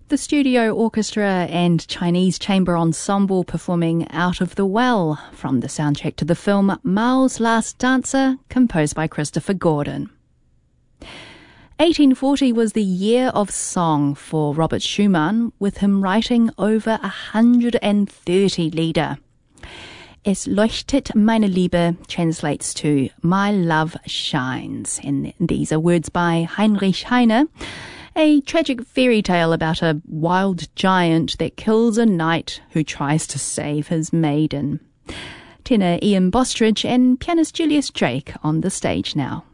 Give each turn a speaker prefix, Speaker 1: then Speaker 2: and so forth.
Speaker 1: The studio orchestra and Chinese chamber ensemble performing Out of the Well from the soundtrack to the film Mao's Last Dancer, composed by Christopher Gordon. 1840 was the year of song for Robert Schumann, with him writing over 130 Lieder. Es leuchtet meine Liebe translates to My Love Shines, and these are words by Heinrich Heine, a tragic fairy tale about a wild giant that kills a knight who tries to save his maiden. Tenor Ian Bostridge and pianist Julius Drake on the stage now.